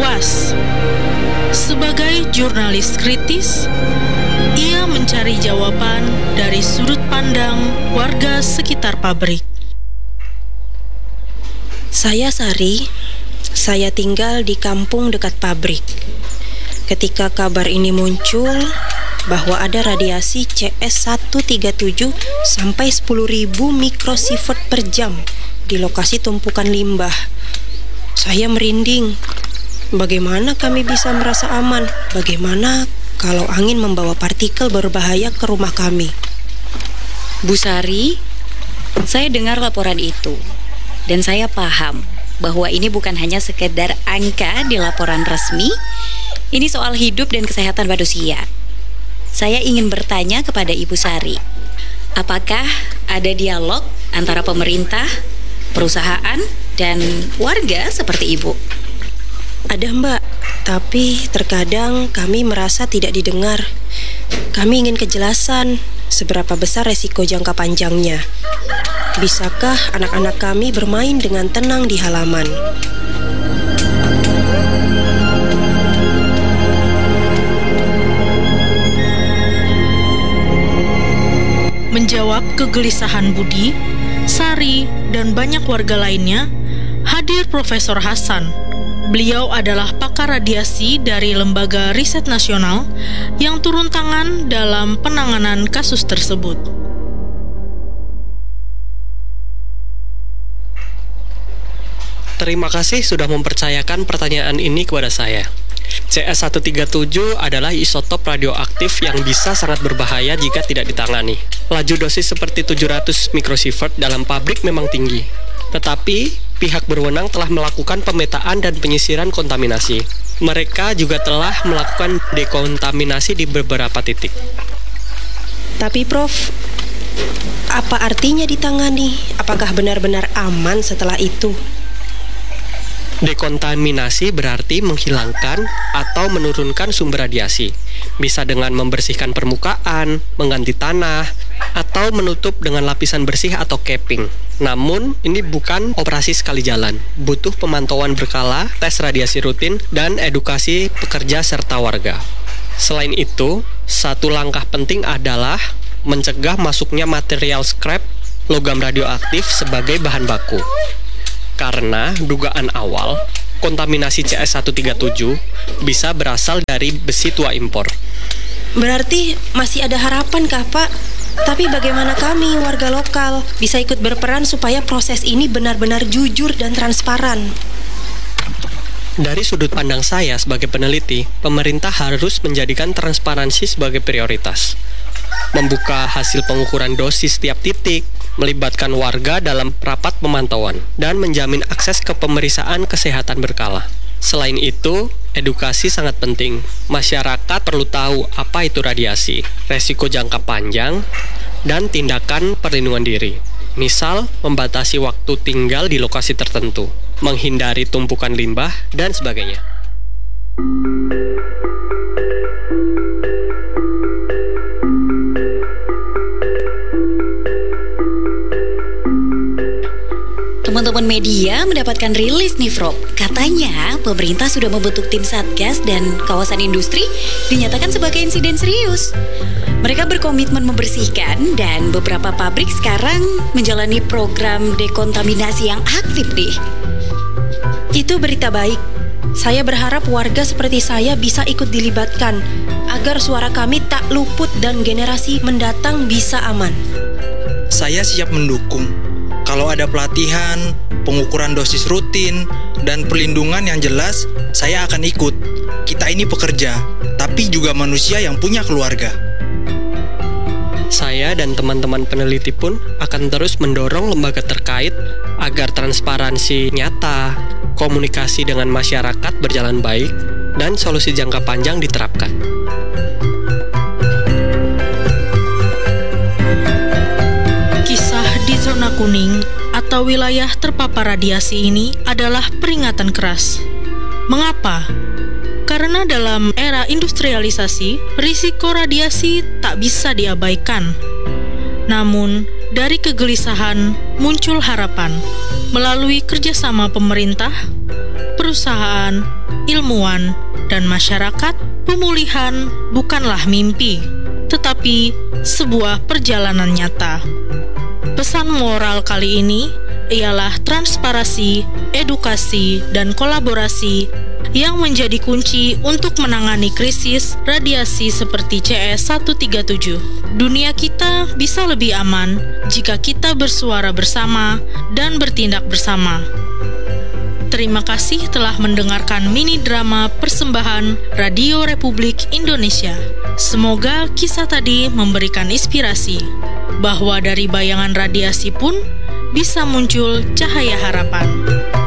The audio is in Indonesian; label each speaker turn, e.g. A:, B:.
A: puas. Sebagai jurnalis kritis, ia mencari jawaban dari sudut pandang warga sekitar pabrik.
B: Saya Sari, saya tinggal di kampung dekat pabrik. Ketika kabar ini muncul bahwa ada radiasi CS137 sampai 10.000 mikrosievert per jam di lokasi tumpukan limbah, saya merinding. Bagaimana kami bisa merasa aman? Bagaimana kalau angin membawa partikel berbahaya ke rumah kami?
C: Bu Sari, saya dengar laporan itu dan saya paham bahwa ini bukan hanya sekedar angka di laporan resmi. Ini soal hidup dan kesehatan manusia. Saya ingin bertanya kepada Ibu Sari, apakah ada dialog antara pemerintah, perusahaan, dan warga seperti Ibu?
B: Ada Mbak, tapi terkadang kami merasa tidak didengar. Kami ingin kejelasan seberapa besar resiko jangka panjangnya. Bisakah anak-anak kami bermain dengan tenang di halaman?
A: Menjawab kegelisahan Budi, Sari, dan banyak warga lainnya, hadir Profesor Hasan. Beliau adalah pakar radiasi dari Lembaga Riset Nasional yang turun tangan dalam penanganan kasus tersebut.
D: Terima kasih sudah mempercayakan pertanyaan ini kepada saya. CS137 adalah isotop radioaktif yang bisa sangat berbahaya jika tidak ditangani. Laju dosis seperti 700 mikrosievert dalam pabrik memang tinggi. Tetapi, pihak berwenang telah melakukan pemetaan dan penyisiran kontaminasi. Mereka juga telah melakukan dekontaminasi di beberapa titik.
B: Tapi Prof, apa artinya ditangani? Apakah benar-benar aman setelah itu?
D: Dekontaminasi berarti menghilangkan atau menurunkan sumber radiasi. Bisa dengan membersihkan permukaan, mengganti tanah, atau menutup dengan lapisan bersih atau capping. Namun, ini bukan operasi sekali jalan. Butuh pemantauan berkala, tes radiasi rutin, dan edukasi pekerja serta warga. Selain itu, satu langkah penting adalah mencegah masuknya material scrap logam radioaktif sebagai bahan baku. Karena dugaan awal, kontaminasi CS137 bisa berasal dari besi tua impor.
B: Berarti masih ada harapan kah Pak? Tapi bagaimana kami warga lokal bisa ikut berperan supaya proses ini benar-benar jujur dan transparan?
D: Dari sudut pandang saya sebagai peneliti, pemerintah harus menjadikan transparansi sebagai prioritas. Membuka hasil pengukuran dosis setiap titik, melibatkan warga dalam rapat pemantauan, dan menjamin akses ke pemeriksaan kesehatan berkala. Selain itu, edukasi sangat penting. Masyarakat perlu tahu apa itu radiasi, resiko jangka panjang, dan tindakan perlindungan diri. Misal, membatasi waktu tinggal di lokasi tertentu, menghindari tumpukan limbah, dan sebagainya.
C: Teman-teman media mendapatkan rilis nih, Frog. Katanya pemerintah sudah membentuk tim satgas dan kawasan industri dinyatakan sebagai insiden serius. Mereka berkomitmen membersihkan dan beberapa pabrik sekarang menjalani program dekontaminasi yang aktif nih.
B: Itu berita baik. Saya berharap warga seperti saya bisa ikut dilibatkan agar suara kami tak luput dan generasi mendatang bisa aman.
E: Saya siap mendukung. Kalau ada pelatihan, pengukuran dosis rutin, dan perlindungan yang jelas, saya akan ikut. Kita ini pekerja, tapi juga manusia yang punya keluarga.
D: Saya dan teman-teman peneliti pun akan terus mendorong lembaga terkait agar transparansi nyata, komunikasi dengan masyarakat berjalan baik, dan solusi jangka panjang diterapkan.
A: Kisah di zona kuning atau wilayah terpapar radiasi ini adalah peringatan keras. Mengapa? Karena dalam era industrialisasi, risiko radiasi tak bisa diabaikan. Namun, dari kegelisahan muncul harapan melalui kerjasama pemerintah, perusahaan, ilmuwan, dan masyarakat, pemulihan bukanlah mimpi, tetapi sebuah perjalanan nyata. Pesan moral kali ini ialah transparansi, edukasi, dan kolaborasi yang menjadi kunci untuk menangani krisis radiasi seperti CS137. Dunia kita bisa lebih aman jika kita bersuara bersama dan bertindak bersama. Terima kasih telah mendengarkan mini drama persembahan Radio Republik Indonesia. Semoga kisah tadi memberikan inspirasi bahwa dari bayangan radiasi pun bisa muncul cahaya harapan.